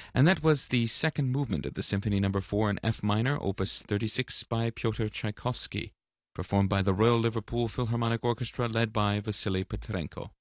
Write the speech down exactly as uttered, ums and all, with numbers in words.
And that was the second movement of the Symphony Number four in F minor, Opus thirty-six by Pyotr Tchaikovsky, performed by the Royal Liverpool Philharmonic Orchestra led by Vasily Petrenko.